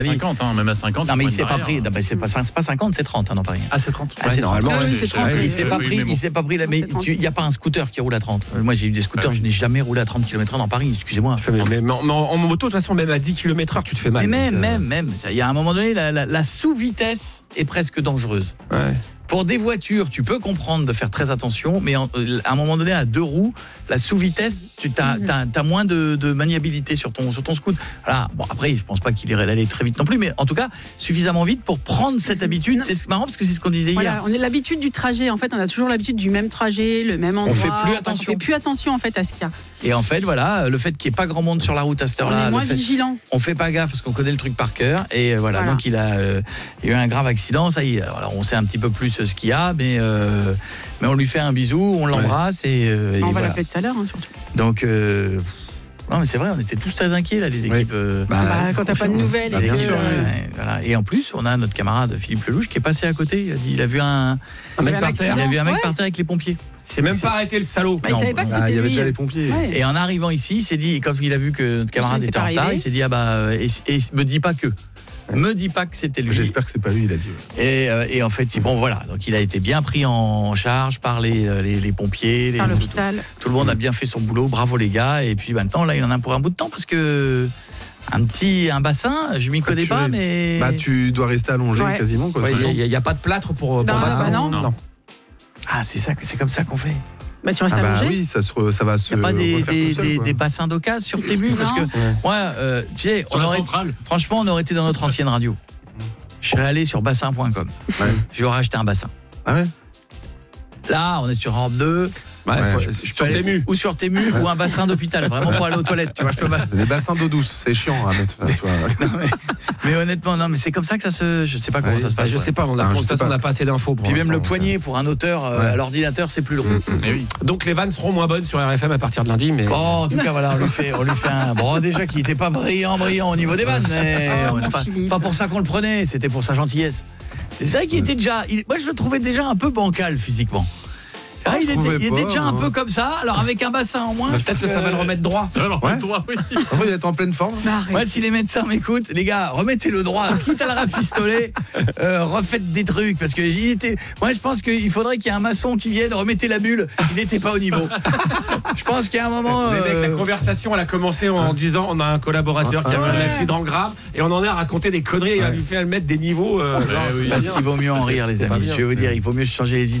50, même à 50. Non, mais il s'est pas pris. C'est pas 50, c'est 30 dans Paris. Ah, c'est 30. Ah, c'est normalement, c'est 30. Il s'est pas pris. Mais il n'y a pas un scooter qui roule à 30. Moi, j'ai eu des scooters, je n'ai jamais roulé à 30 km/h dans Paris, excusez-moi. Mais en moto, de toute façon, même à 10 km/h, tu te fais mal. Mais même. Il y a un moment donné, la sous-vitesse est presque dangereuse. Ouais. Pour des voitures, tu peux comprendre de faire très attention, mais à un moment donné, à 2 roues, la sous-vitesse, tu as moins de maniabilité sur ton scoot. Voilà. Bon, après, je pense pas qu'il irait aller très vite non plus, mais en tout cas, suffisamment vite pour prendre cette habitude. Non. C'est marrant parce que c'est ce qu'on disait hier. On a l'habitude du trajet. En fait, on a toujours l'habitude du même trajet, le même endroit. On fait plus attention en fait à ce qu'il y a. Et en fait, voilà, le fait qu'il n'y ait pas grand monde sur la route à cette heure-là, on est moins vigilant. On fait pas gaffe parce qu'on connaît le truc par cœur. Et voilà. Donc il a eu un grave accident. Ça y est. Alors, on sait un petit peu plus ce qu'il y a, mais on lui fait un bisou, on l'embrasse et on va l'appeler tout à l'heure, surtout. Donc non, mais c'est vrai, on était tous très inquiets là, les équipes. Quand t'as pas de nouvelles. Bien sûr. Voilà. Et en plus, on a notre camarade Philippe Lelouch qui est passé à côté. Il a vu un mec par terre. Il a vu un mec par terre avec les pompiers. Il s'est même pas arrêté, le salaud. Il savait pas que c'était lui. Il y avait déjà les pompiers. Ouais. Et en arrivant ici, il s'est dit, quand il a vu que notre camarade était en retard, il s'est dit et me dis pas que. Me dis pas que c'était lui. J'espère que c'est pas lui, il a dit. Et en fait, bon voilà, donc il a été bien pris en charge par les pompiers, par l'hôpital. Tout le monde a bien fait son boulot, bravo les gars. Et puis maintenant, là, il en a pour un bout de temps parce que un bassin, je m'y connais pas, mais tu dois rester allongé quasiment. Il y a pas de plâtre pour bassin. Non. Ah, c'est comme ça qu'on fait. Tu restes allongé. Oui, ça va se. Il n'y a pas tout seul, des bassins d'occasion sur tes buts parce que tu sais, franchement, on aurait été dans notre ancienne radio. Je serais allé sur bassin.com. Je leur ai acheté un bassin. Ah ouais. Là, on est sur Europe 2. Sur Tému. Ou sur Tému ou un bassin d'hôpital, vraiment pour aller aux toilettes, tu vois, je peux pas. Des bassins d'eau douce, c'est chiant à mettre, tu vois. mais honnêtement, non, mais c'est comme ça que je sais pas comment ça se passe. Je sais pas, on n'a pas assez d'infos. Puis même le poignet pour un auteur à l'ordinateur, c'est plus long. Donc les vannes seront moins bonnes sur RFM à partir de lundi, mais en tout cas voilà, on lui fait un bon, déjà qu'il était pas brillant au niveau des vannes, mais pas pour ça qu'on le prenait, c'était pour sa gentillesse. C'est ça qui était déjà moi je le trouvais déjà un peu bancal physiquement. Il était déjà un peu comme ça, alors avec un bassin en moins. Peut-être que ça va le remettre droit. Il est en pleine forme. Moi, si les médecins m'écoutent, les gars, remettez-le droit, quitte à le rafistoler, refaites des trucs, parce que moi je pense qu'il faudrait qu'il y ait un maçon qui vienne, remettez la bulle, il n'était pas au niveau. Je pense qu'il y a un moment... Les mecs, la conversation, elle a commencé en disant, on a un collaborateur qui avait un accident grave, et on en a raconté des conneries, et on lui fait mettre des niveaux... parce qu'il vaut mieux en rire, les amis. Je vais vous dire, il vaut mieux changer les idées.